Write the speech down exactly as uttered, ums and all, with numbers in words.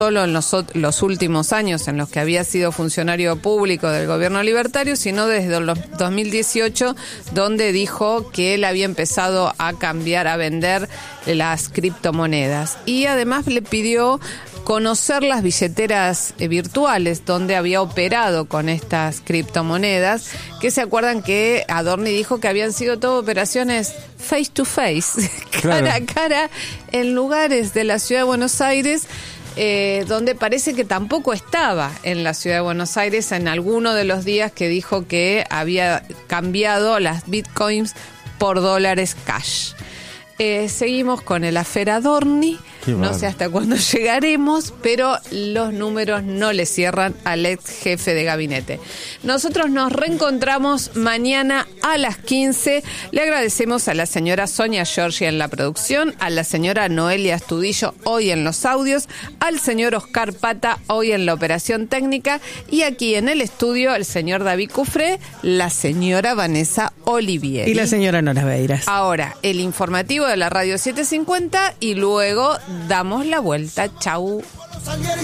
solo en los, los últimos años en los que había sido funcionario público del gobierno libertario, sino desde los dos mil dieciocho, donde dijo que él había empezado a cambiar, a vender las criptomonedas. Y además le pidió conocer las billeteras eh, virtuales donde había operado con estas criptomonedas, que se acuerdan que Adorni dijo que habían sido todas operaciones face to face, Claro. cara a cara, en lugares de la ciudad de Buenos Aires, eh, donde parece que tampoco estaba en la ciudad de Buenos Aires en alguno de los días que dijo que había cambiado las bitcoins por dólares cash. Eh, seguimos con el afer Adorni. Qué No bárbaro. sé hasta cuándo llegaremos, pero los números no le cierran al ex jefe de gabinete. Nosotros nos reencontramos mañana a las quince. Le agradecemos a la señora Sonia Giorgi en la producción, a la señora Noelia Astudillo hoy en los audios, al señor Oscar Pata hoy en la operación técnica, y aquí en el estudio el señor David Cufré, la señora Vanessa Olivieri. Y la señora Nora Beiras. Ahora, el informativo de la Radio setecientos cincuenta y luego damos la vuelta. Chau.